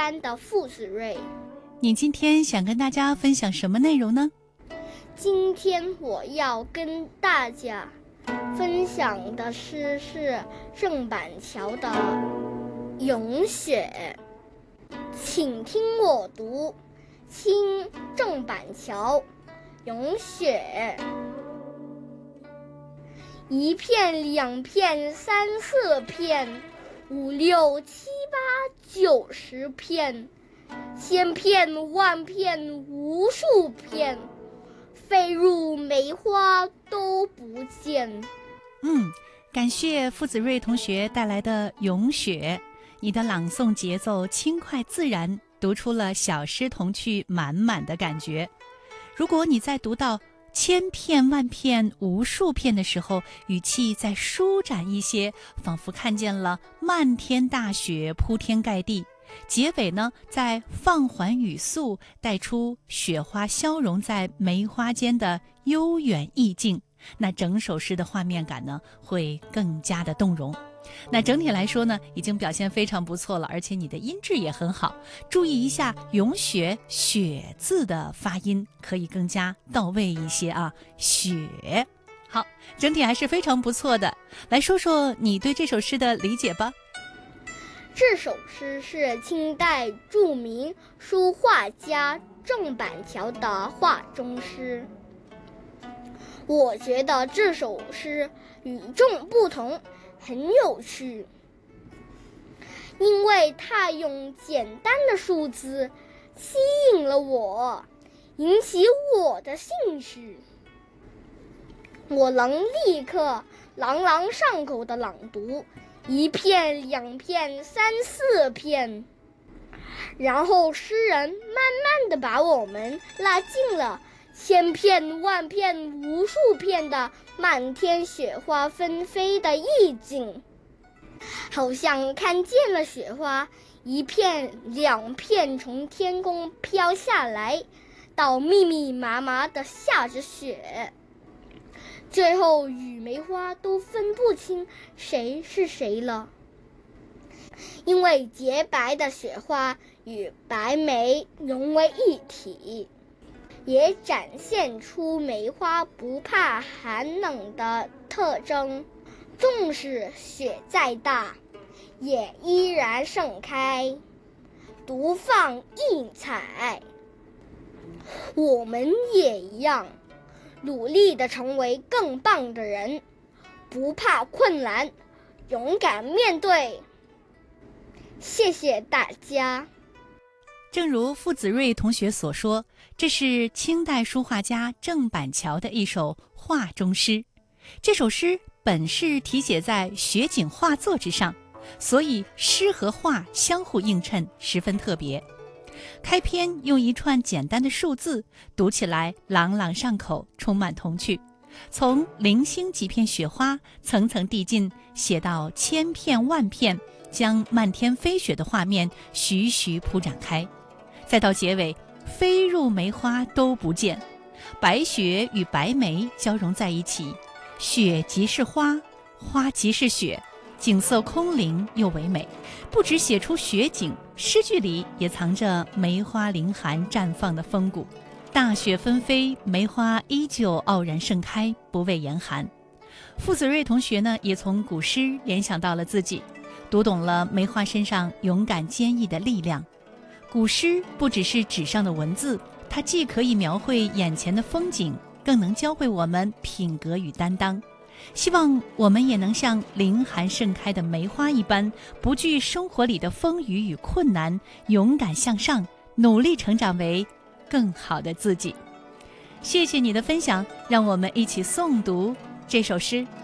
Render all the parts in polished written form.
班的傅子睿。 你今天想跟大家分享什么内容呢？ 今天我要跟大家分享的诗是郑板桥的《咏雪》，请听我读《清郑板桥咏雪》。一片两片三四片，五六七八九十片，千片万片无数片，飞入梅花都不见。 感谢傅子睿同学带来的《咏雪》，你的朗诵节奏轻快自然，读出了小诗童趣满满的感觉。如果你在读到千片万片无数片的时候，语气再舒展一些，仿佛看见了漫天大雪铺天盖地，结尾呢再放缓语速，带出雪花消融在梅花间的悠远意境，那整首诗的画面感呢会更加的动容。那整体来说呢，已经表现非常不错了，而且你的音质也很好。注意一下咏雪雪字的发音，可以更加到位一些啊。雪，好，整体还是非常不错的。来说说你对这首诗的理解吧。 这首诗是清代著名书画家郑板桥的画中诗。我觉得这首诗与众不同，很有趣，因为它用简单的数字吸引了我，引起我的兴趣。我能立刻朗朗上口地朗读一片两片三四片，然后诗人慢慢地把我们拉进了千片万片无数片的漫天雪花纷飞的意境，好像看见了雪花一片两片从天空飘下来，到密密麻麻地下着雪，最后与梅花都分不清谁是谁了。因为洁白的雪花与白梅融为一体，也展现出梅花不怕寒冷的特征，纵使雪再大，也依然盛开，独放异彩。我们也一样，努力地成为更棒的人，不怕困难，勇敢面对。谢谢大家。 正如傅子睿同学所说，这是清代书画家郑板桥的一首画中诗。这首诗本是题写在雪景画作之上，所以诗和画相互映衬，十分特别。开篇用一串简单的数字，读起来朗朗上口，充满童趣。从零星几片雪花层层递进，写到千片万片，将漫天飞雪的画面徐徐铺展开，再到结尾飞入梅花都不见，白雪与白梅交融在一起，雪即是花，花即是雪，景色空灵又唯美。不只写出雪景，诗句里也藏着梅花凌寒绽放的风骨。大雪纷飞，梅花依旧傲然盛开，不畏严寒。傅子睿同学呢，也从古诗联想到了自己，读懂了梅花身上勇敢坚毅的力量。古诗不只是纸上的文字，它既可以描绘眼前的风景，更能教会我们品格与担当。希望我们也能像凌寒盛开的梅花一般，不惧生活里的风雨与困难，勇敢向上，努力成长为更好的自己。谢谢你的分享，让我们一起诵读这首诗《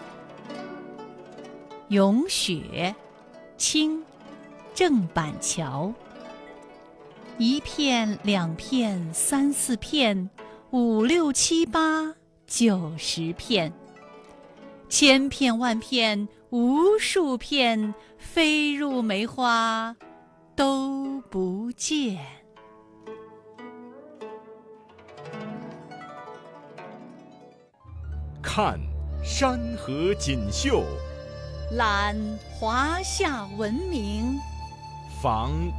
咏雪》，清，郑板桥。一片两片三四片，五六七八九十片，千片万片无数片，飞入梅花都不见。 看山河锦绣， 览华夏文明， 访